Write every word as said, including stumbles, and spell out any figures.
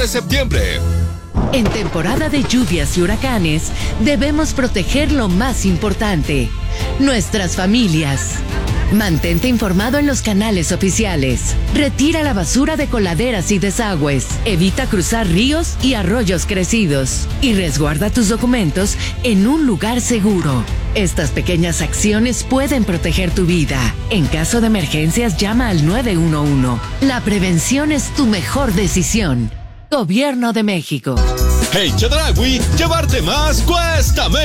de septiembre. En temporada de lluvias y huracanes, debemos proteger lo más importante, nuestras familias. Mantente informado en los canales oficiales. Retira la basura de coladeras y desagües. Evita cruzar ríos y arroyos crecidos. Y resguarda tus documentos en un lugar seguro. Estas pequeñas acciones pueden proteger tu vida. En caso de emergencias, llama al nueve uno uno. La prevención es tu mejor decisión. Gobierno de México. Hey, Chedraui, llevarte más cuesta menos.